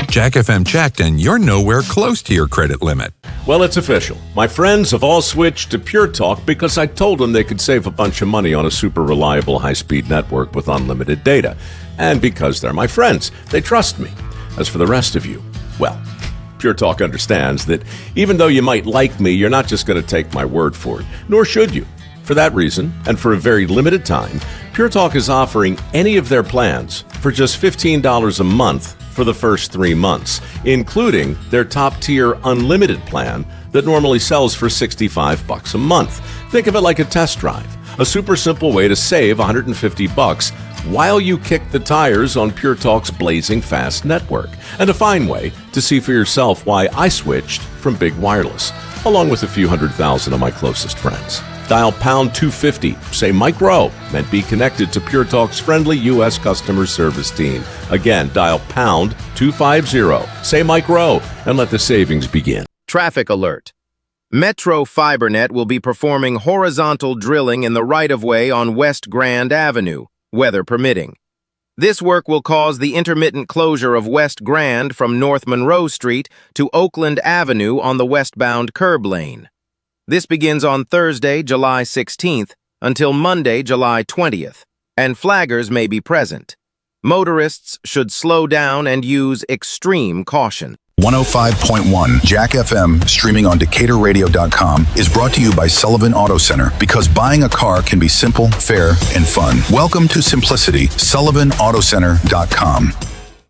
Jack FM checked, and you're nowhere close to your credit limit. Well, it's official. My friends have all switched to Pure Talk because I told them they could save a bunch of money on a super reliable high-speed network with unlimited data. And because they're my friends, they trust me. As for the rest of you, well, Pure Talk understands that even though you might like me, you're not just going to take my word for it, nor should you. For that reason, and for a very limited time, Pure Talk is offering any of their plans for just $15 a month for the first 3 months, including their top-tier unlimited plan that normally sells for $65 a month. Think of it like a test drive, a super simple way to save $150 while you kick the tires on Pure Talk's blazing fast network, and a fine way to see for yourself why I switched from big wireless, along with a few 100,000 of my closest friends. Dial pound 250, say Mike Rowe, and be connected to Pure Talk's friendly U.S. customer service team. Again, dial pound 250, say Mike Rowe, and let the savings begin. Traffic alert. Metro FiberNet will be performing horizontal drilling in the right-of-way on West Grand Avenue, weather permitting. This work will cause the intermittent closure of West Grand from North Monroe Street to Oakland Avenue on the westbound curb lane. This begins on Thursday, July 16th, until Monday, July 20th, and flaggers may be present. Motorists should slow down and use extreme caution. 105.1 Jack FM, streaming on DecaturRadio.com, is brought to you by Sullivan Auto Center, because buying a car can be simple, fair, and fun. Welcome to simplicity. SullivanAutoCenter.com.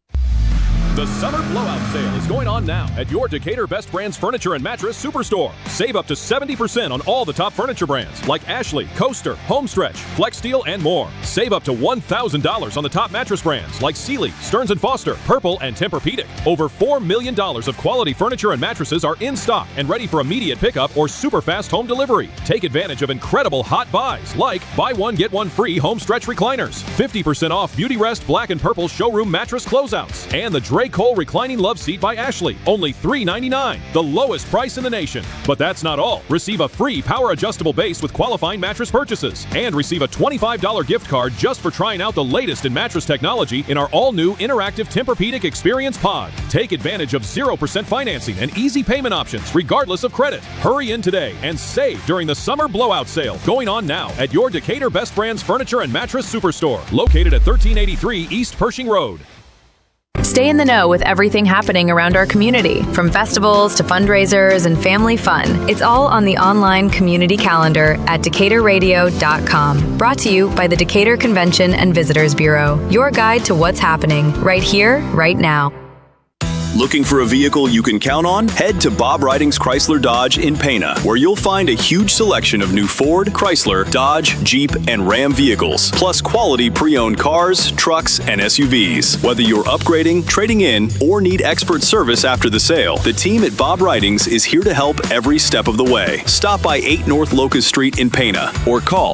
The summer blowout sale is going on now at your Decatur Best Brands Furniture and Mattress Superstore. Save up to 70% on all the top furniture brands like Ashley, Coaster, Homestretch, Flex Steel, and more. Save up to $1,000 on the top mattress brands like Sealy, Stearns & Foster, Purple, and Tempur-Pedic. Over $4 million of quality furniture and mattresses are in stock and ready for immediate pickup or super fast home delivery. Take advantage of incredible hot buys like buy one, get one free Homestretch recliners, 50% off Beauty Rest Black and Purple showroom mattress closeouts, and the Drake Cole Reclining Love Seat by Ashley, only $399, the lowest price in the nation. But that's not all. Receive a free power adjustable base with qualifying mattress purchases, and receive a $25 gift card just for trying out the latest in mattress technology in our all-new interactive Tempur-Pedic Experience Pod. Take advantage of 0% financing and easy payment options regardless of credit. Hurry in today and save during the summer blowout sale going on now at your Decatur Best Brands Furniture and Mattress Superstore, located at 1383 East Pershing Road. Stay in the know with everything happening around our community, from festivals to fundraisers and family fun. It's all on the online community calendar at DecaturRadio.com. Brought to you by the Decatur Convention and Visitors Bureau. Your guide to what's happening right here, right now. Looking for a vehicle you can count on? Head to Bob Ridings Chrysler Dodge in Pana, where you'll find a huge selection of new Ford, Chrysler, Dodge, Jeep, and Ram vehicles, plus quality pre-owned cars, trucks, and SUVs. Whether you're upgrading, trading in, or need expert service after the sale, the team at Bob Ridings is here to help every step of the way. Stop by 8 North Locust Street in Pana or call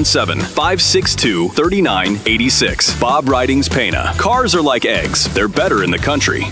217-562-3986. Bob Ridings Pana. Cars are like eggs. They're better in the country.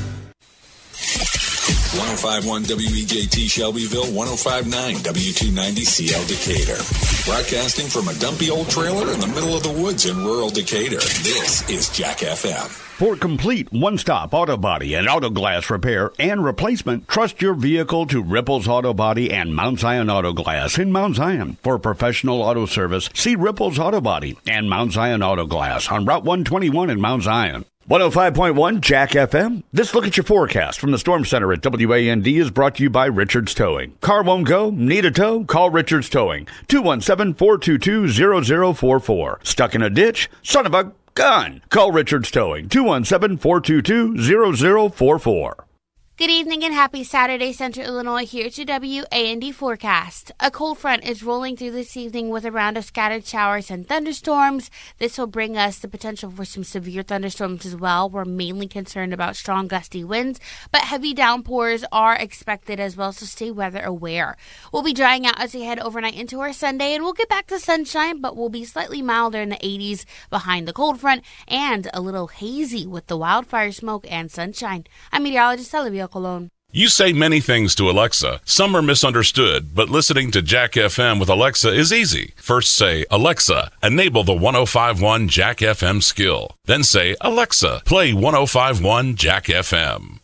105.1 WEJT Shelbyville, 105.9 W290 CL Decatur. Broadcasting from a dumpy old trailer in the middle of the woods in rural Decatur. This is Jack FM. For complete one-stop auto body and auto glass repair and replacement, trust your vehicle to Ripples Auto Body and Mount Zion Auto Glass in Mount Zion. For professional auto service, see Ripples Auto Body and Mount Zion Auto Glass on Route 121 in Mount Zion. 105.1 Jack FM. This look at your forecast from the Storm Center at WAND is brought to you by Richards Towing. Car won't go? Need a tow? Call Richards Towing. 217-422-0044. Stuck in a ditch? Son of a gun! Call Richards Towing. 217-422-0044. Good evening and happy Saturday, Central Illinois. Here to WAND forecast. A cold front is rolling through this evening with a round of scattered showers and thunderstorms. This will bring us the potential for some severe thunderstorms as well. We're mainly concerned about strong gusty winds, but heavy downpours are expected as well, so stay weather aware. We'll be drying out as we head overnight into our Sunday, and we'll get back to sunshine, but we'll be slightly milder in the 80s behind the cold front and a little hazy with the wildfire smoke and sunshine. I'm meteorologist Olivia Colon. You say many things to Alexa. Some are misunderstood, but listening to Jack FM with Alexa is easy. First say, Alexa, enable the 105.1 Jack FM skill. Then say, Alexa, play 105.1 Jack FM.